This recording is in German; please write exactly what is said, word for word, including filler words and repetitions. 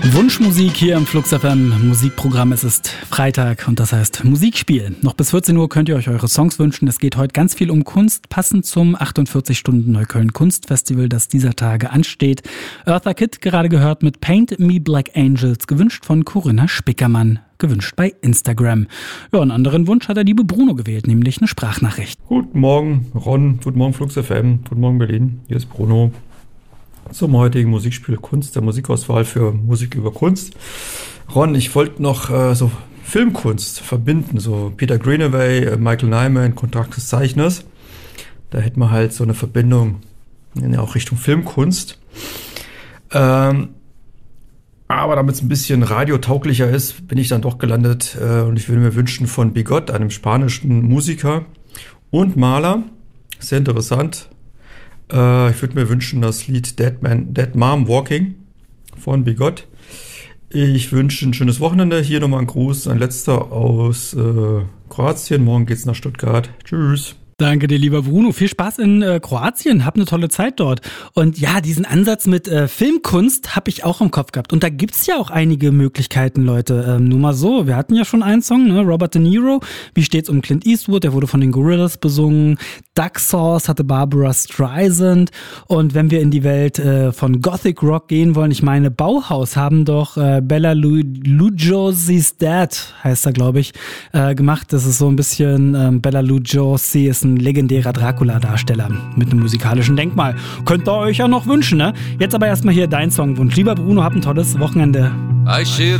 Wunschmusik hier im Flux F M Musikprogramm. Es ist Freitag und das heißt Musikspiel. Noch bis vierzehn Uhr könnt ihr euch eure Songs wünschen. Es geht heute ganz viel um Kunst, passend zum achtundvierzig Stunden Neukölln Kunstfestival, das dieser Tage ansteht. Eartha Kitt gerade gehört mit Paint Me Black Angels, gewünscht von Corinna Spickermann, gewünscht bei Instagram. Ja, einen anderen Wunsch hat der liebe Bruno gewählt, nämlich eine Sprachnachricht. Guten Morgen Ron, guten Morgen Flux F M, guten Morgen Berlin, hier ist Bruno. Zum heutigen Musikspiel Kunst, der Musikauswahl für Musik über Kunst. Ron, ich wollte noch äh, so Filmkunst verbinden, so Peter Greenaway, äh, Michael Nyman, Kontrakt des Zeichners. Da hätten wir halt so eine Verbindung in auch Richtung Filmkunst. Ähm, aber damit es ein bisschen radiotauglicher ist, bin ich dann doch gelandet äh, und ich würde mir wünschen von Bigot, einem spanischen Musiker und Maler. Sehr interessant. Äh, ich würde mir wünschen das Lied Dead Man, Dead Mom Walking von Bigot. Ich wünsche ein schönes Wochenende. Hier nochmal ein Gruß, ein letzter aus äh, Kroatien. Morgen geht's nach Stuttgart. Tschüss. Danke dir, lieber Bruno. Viel Spaß in äh, Kroatien. Hab eine tolle Zeit dort. Und ja, diesen Ansatz mit äh, Filmkunst habe ich auch im Kopf gehabt. Und da gibt's ja auch einige Möglichkeiten, Leute. Ähm, nur mal so, wir hatten ja schon einen Song, ne? Robert De Niro. Wie steht's um Clint Eastwood? Der wurde von den Gorillaz besungen. Duck Sauce hatte Barbara Streisand. Und wenn wir in die Welt äh, von Gothic Rock gehen wollen, ich meine, Bauhaus haben doch äh, Bela Lugosi's Dad, heißt er, glaube ich, äh, gemacht. Das ist so ein bisschen, ähm, Bela Lugosi ist ein legendärer Dracula-Darsteller mit einem musikalischen Denkmal. Könnt ihr euch ja noch wünschen, ne? Jetzt aber erstmal hier dein Songwunsch. Lieber Bruno, hab ein tolles Wochenende.